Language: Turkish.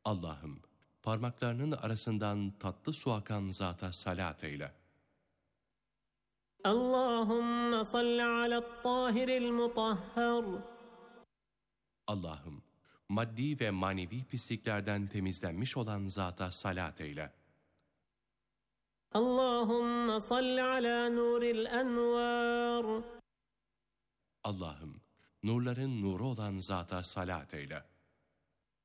Allah'ım, parmaklarının arasından tatlı su akan zata salat eyle. Allahümme salli ala'tt-tahiril mutahhar. Allah'ım, maddi ve manevi pisliklerden temizlenmiş olan zata salat eyle. Allahümme salli ala nuril envar. Allah'ım, nurların nuru olan zata salat eyle.